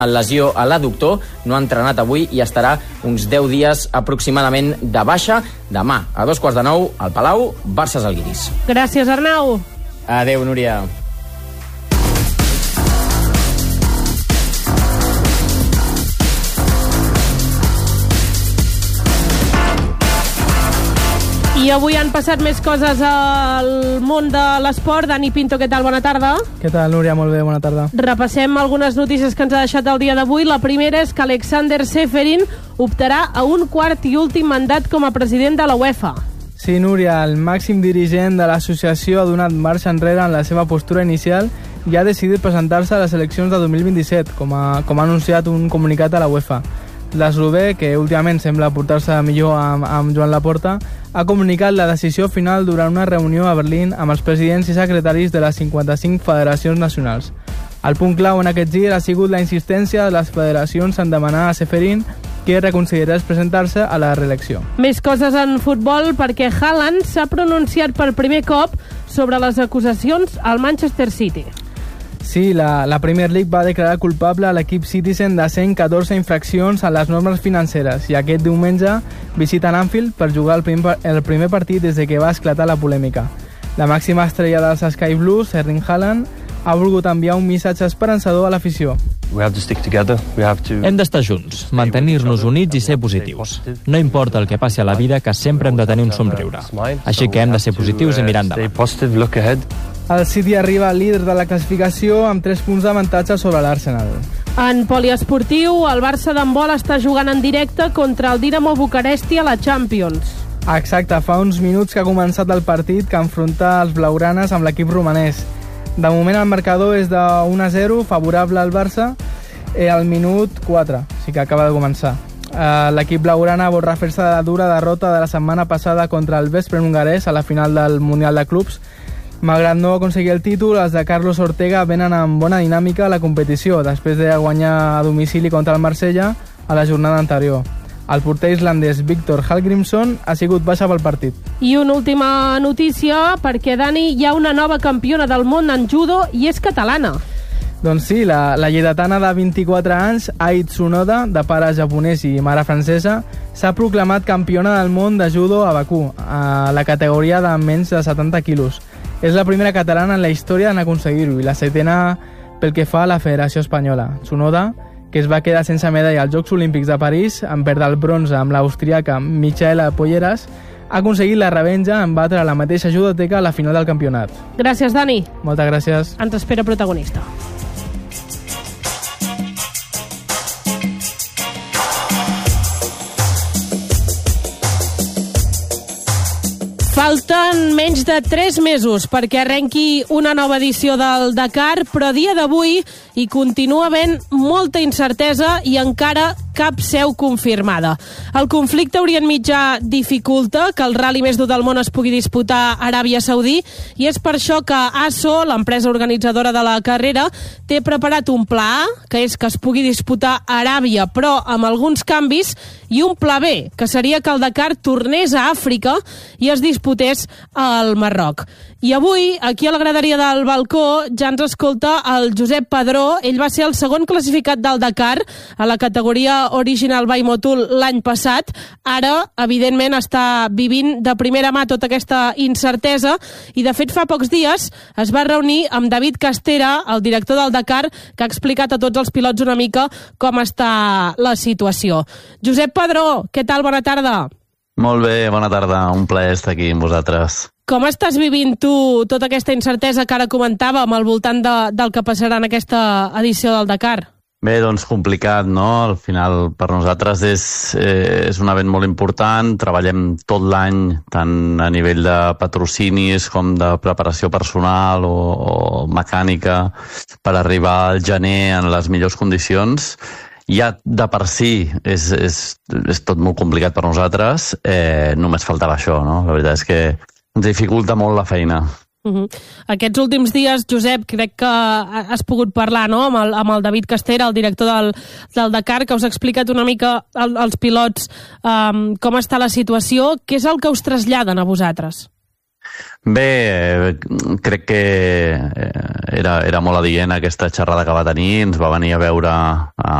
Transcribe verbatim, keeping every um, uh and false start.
lesió a l'adductor, no ha entrenat avui i estarà uns deu dies aproximadament de baixa. Demà, a dos quarts de nou, al Palau, Barça-Zalguiris. Gràcies, Arnau. Adéu, Núria. I avui han passat més coses al món de l'esport. Dani Pinto, què tal? Bona tarda. Què tal, Núria? Molt bé, bona tarda. Repassem algunes notícies que ens ha deixat el dia d'avui. La primera és que Alexander Čeferin optarà a un quart i últim mandat com a president de la UEFA. Sí, Núria, el màxim dirigent de l'associació ha donat marxa enrere en la seva postura inicial i ha decidit presentar-se a les eleccions de dos mil vint-i-set, com ha, com ha anunciat un comunicat a la UEFA. L'eslovè, que últimament sembla portar-se millor amb, amb Joan Laporta, ha comunicat la decisió final durant una reunió a Berlín amb els presidents i secretaris de les cinquanta-cinc federacions nacionals. El punt clau en aquest gir ha sigut la insistència de les federacions en demanar a Čeferin que reconsiderés presentar-se a la reelecció. Més coses en futbol, perquè Haaland s'ha pronunciat per primer cop sobre les acusacions al Manchester City. Sí, la, la Premier League va declarar culpable a l'equip Citizen de cent catorze infraccions a les normes financeres i aquest diumenge visiten Anfield per jugar el primer, el primer partit des de que va esclatar la polèmica. La màxima estrella dels Sky Blues, Erling Haaland, ha volgut enviar un missatge esperançador a l'afició. Hem d'estar junts, mantenir-nos units i ser positius. No importa el que passi a la vida, que sempre hem de tenir un somriure. Així que hem de ser positius i mirar endavant. El City arriba líder de la classificació amb tres punts d'avantatge sobre l'Arsenal. En poliesportiu, el Barça d'handbol està jugant en directe contra el Dinamo Bucaresti a la Champions. Exacte, fa uns minuts que ha començat el partit que enfronta els blaugranes amb l'equip romanès. De moment el marcador és de un a zero, favorable al Barça, eh, al minut quatre, o sigui que acaba de començar. Eh, l'equip blaugrana vol refer-se de la dura derrota de la setmana passada contra el Veszprém hongarès a la final del Mundial de Clubs. Malgrat no aconseguir el títol, els de Carlos Ortega venen amb bona dinàmica a la competició, després de guanyar a domicili contra el Marsella a la jornada anterior. El porter islandès Viktor Hallgrímsson ha sigut baixa pel partit. I una última notícia, perquè, Dani, hi ha una nova campiona del món en judo i és catalana. Doncs sí, la, la lleidatana de vint-i-quatre anys, Ai Tsunoda, de pare japonès i mare francesa, s'ha proclamat campiona del món de judo a Bakú, a la categoria de menys de setanta quilos. És la primera catalana en la història en aconseguir-ho i la setena pel que fa a la Federació Espanyola. Tsunoda, que es va quedar sense medalla als Jocs Olímpics de París, en perdre el bronze amb l'austríaca Michaela Polleras, ha aconseguit la revenja en batre la mateixa judoteca a la final del campionat. Gràcies, Dani. Moltes gràcies. Ens espera protagonista. Falten menys de tres mesos perquè arrenqui una nova edició del Dakar, però a dia d'avui hi continua havent molta incertesa i encara cap seu confirmada. El conflicte a Orient Mitjà dificulta que el ral·li més dur del món es pugui disputar a Aràbia Saudí i és per això que A S O, l'empresa organitzadora de la carrera, té preparat un pla A, que és que es pugui disputar a Aràbia, però amb alguns canvis, i un pla B, que seria que el Dakar tornés a Àfrica i es disputés al Marroc. I avui, aquí a la graderia del balcó, ja ens escolta el Josep Padró. Ell va ser el segon classificat del Dakar a la categoria Original by Motul l'any passat. Ara, evidentment, està vivint de primera mà tota aquesta incertesa i, de fet, fa pocs dies es va reunir amb David Castera, el director del Dakar, que ha explicat a tots els pilots una mica com està la situació. Josep Padró, què tal? Bona tarda. Molt bé, bona tarda. Un plaer estar aquí amb vosaltres. Com estàs vivint tu tota aquesta incertesa que ara comentàvem al voltant de, del que passarà en aquesta edició del Dakar? Bé, doncs complicat, no? Al final per nosaltres és, eh, és un event molt important, treballem tot l'any tant a nivell de patrocinis com de preparació personal o, o mecànica per arribar al gener en les millors condicions. Ja de per si és, és, és tot molt complicat per nosaltres, eh, només faltava això, no? La veritat és que ens dificulta molt la feina. Uh-huh. Aquests últims dies, Josep, crec que has pogut parlar, no?, amb el, amb el David Castera, el director del, del Dakar, que us ha explicat una mica el, als pilots um, com està la situació. Què és el que us traslladen a vosaltres? Bé, crec que era, era molt adient aquesta xerrada que va tenir, ens va venir a veure a